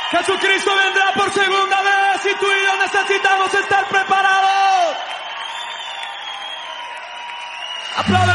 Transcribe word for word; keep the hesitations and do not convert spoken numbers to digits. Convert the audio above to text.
Jesucristo vendrá por segunda vez y tú y yo necesitamos estar preparados. ¡Aplausos!